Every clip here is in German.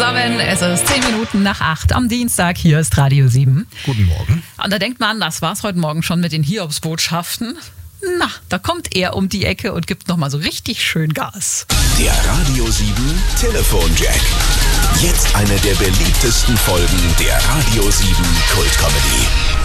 zusammen, es ist 10 Minuten nach 8 am Dienstag, hier ist Radio 7. Guten Morgen. Und da denkt man, das war's heute Morgen schon mit den Hiobsbotschaften. Na, da kommt er um die Ecke und gibt nochmal so richtig schön Gas. Der Radio 7 Telefonjack. Jetzt eine der beliebtesten Folgen der Radio 7 Kultcomedy.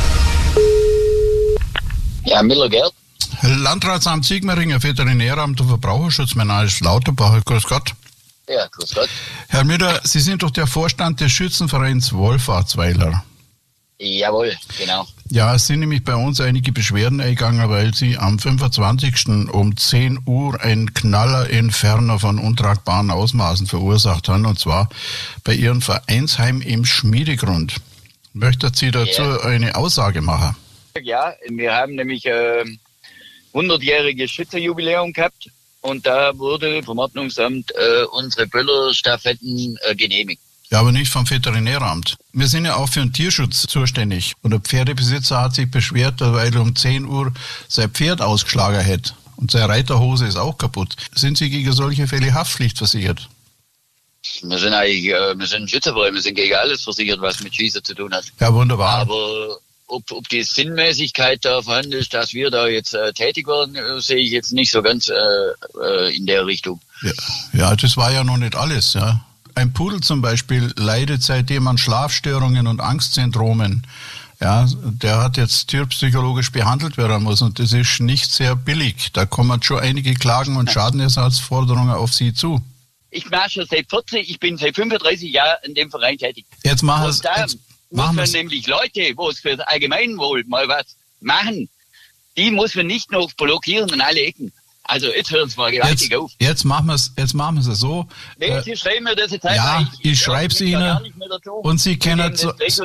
Ja, Müller-Gerd. Landratsamt Sigmaringen, Veterinäramt und Verbraucherschutz, mein Name ist Lauterbach. Grüß Gott. Ja, grüß Gott. Herr Müller, Sie sind doch der Vorstand des Schützenvereins Wolfahrtsweiler. Jawohl, genau. Ja, es sind nämlich bei uns einige Beschwerden eingegangen, weil Sie am 25. um 10 Uhr einen Knallerinferno von untragbaren Ausmaßen verursacht haben, und zwar bei Ihrem Vereinsheim im Schmiedegrund. Möchten Sie dazu eine Aussage machen? Ja, wir haben nämlich 100-jähriges Schützenjubiläum gehabt und da wurde vom Ordnungsamt unsere Böllerstaffetten genehmigt. Ja, aber nicht vom Veterinäramt. Wir sind ja auch für den Tierschutz zuständig. Und der Pferdebesitzer hat sich beschwert, weil er um 10 Uhr sein Pferd ausgeschlagen hätte. Und seine Reiterhose ist auch kaputt. Sind Sie gegen solche Fälle haftpflichtversichert? Wir sind eigentlich, wir sind ein Schützenverein, wir sind gegen alles versichert, was mit Schießen zu tun hat. Ja, wunderbar. Aber ob die Sinnmäßigkeit da vorhanden ist, dass wir da jetzt tätig werden, sehe ich jetzt nicht so ganz in der Richtung. Ja, das war ja noch nicht alles, ja. Ein Pudel zum Beispiel leidet seitdem an Schlafstörungen und Angstsyndromen. Ja, der hat jetzt tierpsychologisch behandelt werden müssen und das ist nicht sehr billig. Da kommen schon einige Klagen und Schadenersatzforderungen auf Sie zu. Ich mache schon ich bin seit 35 Jahren in dem Verein tätig. Jetzt machen und da muss man nämlich Leute, wo es für das Allgemeinwohl mal was machen, die muss man nicht noch blockieren an alle Ecken. Also jetzt hören Sie mal gewaltig auf. Jetzt machen wir es so. Nee, Sie schreiben mir das jetzt einfach. Ja, ich schreibe es Ihnen. Und Sie können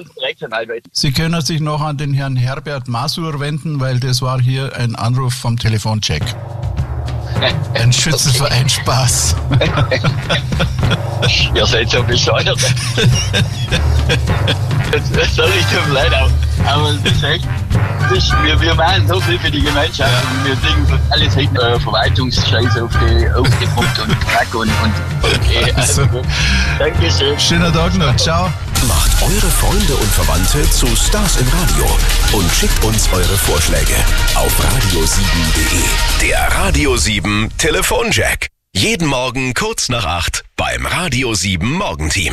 sich noch an den Herrn Herbert Masur wenden, weil das war hier ein Anruf vom Telefoncheck. Ein Schützenverein Spaß. Ihr seid so bescheuert. Das soll ich tut mir leid auch. Aber es ist echt. Wir machen so viel für die Gemeinschaft und wir legen alles hin, Verwaltungsscheiß auf die Punkt und Krack und okay. Also, Dankeschön. Schönen Tag noch. Ciao. Macht eure Freunde und Verwandte zu Stars im Radio und schickt uns eure Vorschläge auf radio7.de. Der Radio 7 Telefonjack. Jeden Morgen kurz nach 8 beim Radio 7 Morgenteam.